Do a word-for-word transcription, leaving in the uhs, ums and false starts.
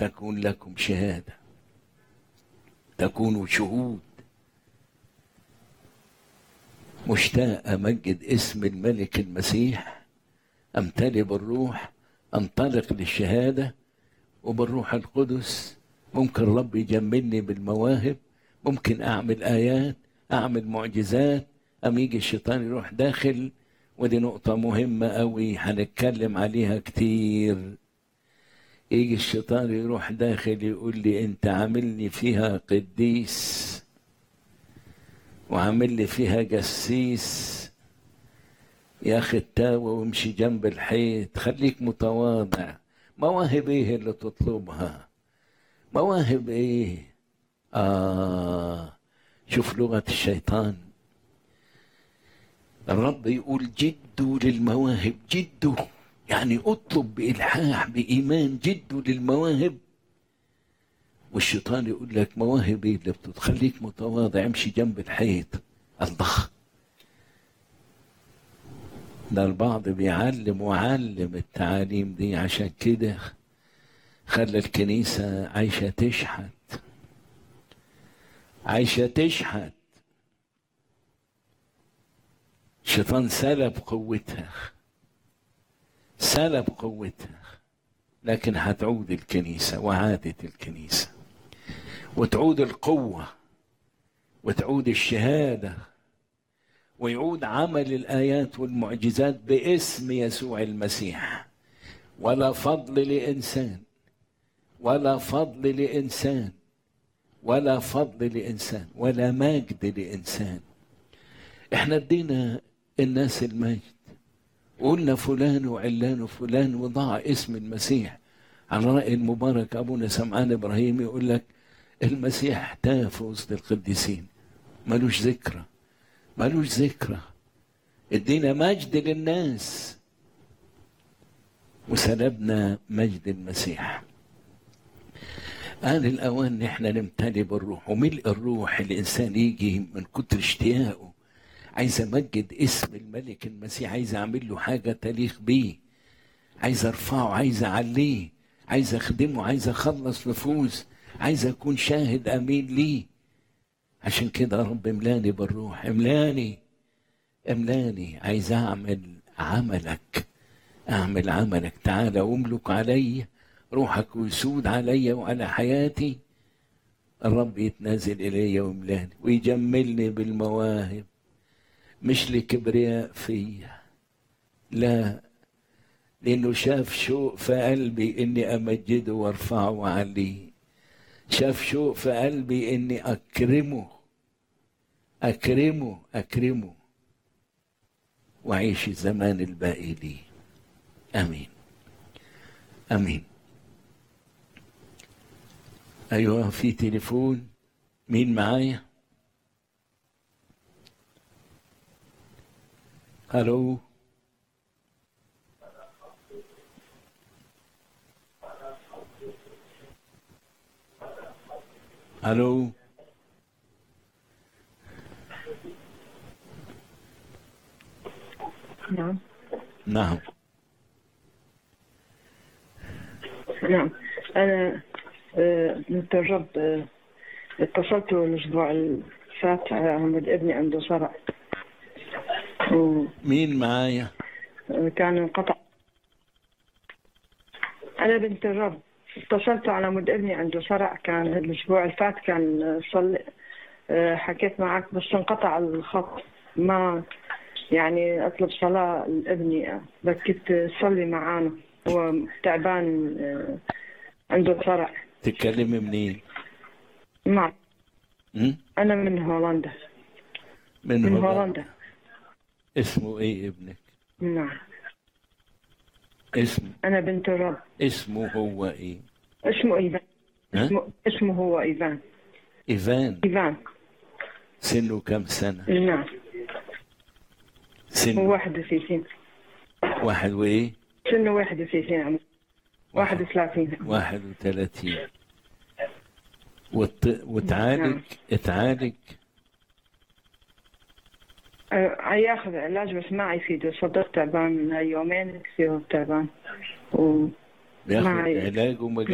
تكون لكم شهادة، تكونوا شهود. مشتاق أمجد اسم الملك المسيح، أمتلئ بالروح، أنطلق للشهادة، وبالروح القدس ممكن رب يجملني بالمواهب، ممكن أعمل آيات، أعمل معجزات، أم يجي الشيطان يروح داخل. ودي نقطة مهمة أوي هنتكلم عليها كتير. يجي الشيطان يروح داخل يقول لي أنت عاملني فيها قديس وعامل لي فيها جسيس، يا أخي التاوى وامشي جنب الحيط، خليك متواضع. مواهب ايه اللي تطلبها؟ مواهب ايه؟ آه شوف لغة الشيطان. الرب يقول جدوا للمواهب، جدوا يعني اطلب بإلحاح بإيمان، جدوا للمواهب. والشيطان يقول لك مواهب ايه اللي بتخليك متواضع، امشي جنب الحيط. الله، ده البعض بيعلم وعلم التعاليم دي، عشان كده خلى الكنيسة عايشة تشحت، عايشة تشحت. الشيطان سلب قوتها، سلب قوتها، لكن هتعود الكنيسة، وعادت الكنيسة، وتعود القوة، وتعود الشهادة، ويعود عمل الآيات والمعجزات باسم يسوع المسيح. ولا فضل لإنسان، ولا فضل لإنسان، ولا فضل لإنسان، ولا مجد لإنسان. احنا ادينا الناس المجد، قلنا فلان وعلان وفلان، وضع اسم المسيح. على رأي المبارك أبونا سمعان إبراهيم يقول لك المسيح تاه في وسط القديسين، ملوش ذكرى، ملوش ذكرى. ادينا مجد للناس وسلبنا مجد المسيح. آن الأوان إن احنا نمتلئ بالروح، وملء الروح الإنسان يجي من كتر اشتياقه عايز أمجد اسم الملك المسيح، عايز أعمل له حاجة تليق بيه، عايز أرفعه، عايز أعليه، عايز أخدمه، عايز أخلص نفوس، عايز أكون شاهد أمين ليه. عشان كده رب املاني بالروح، املاني املاني، عايز أعمل عملك، أعمل عملك. تعالى واملك علي، روحك ويسود علي وعلى حياتي. الرب يتنازل إلي ويملاني ويجملني بالمواهب، مش لكبرياء فيا، لا، لأنه شاف شوق في قلبي إني أمجده وارفعه وأعليه، شاف شوق في قلبي إني أكرمه أكرمه أكرمه وأعيش الزمان الباقي لي. آمين آمين. أيوة، في تليفون، مين معايا؟ ألو ألو نعم نعم نعم أنا آه، من الرب آه، اتصلت الأسبوع اللي فات على أحمد ابني عنده صرع، مين معايا؟ وكان انقطع. أنا بنت الرب اتصلت على مد ابني عنده صرع، كان الأسبوع اللي فات كان صلي، آه، حكيت معك بس انقطع الخط، ما يعني أطلب صلاة لابني، بكيت تصلي معانا، هو تعبان، آه، عنده صرع. تتكلمي منين؟ نعم م? أنا من هولندا. من, من هولندا. هولندا. اسمه ايه ابنك؟ نعم اسم أنا بنت الرب. اسمه هو ايه؟ اسمه إيفان. ها؟ اسمه اسمه هو إيفان. إيفان. إيفان. سنه كم سنة؟ نعم سنه هو واحد وثلاثين. واحد وإيه؟ سنه واحد وثلاثين عام. واحد وثلاثين. واحد وثلاثين. وت... وتعالج نعم. اتعالج. أه ياخذ علاج بس ما يفيده، صدر تعبان من يومين كثير تعبان و بياخد ما ي- علاج وما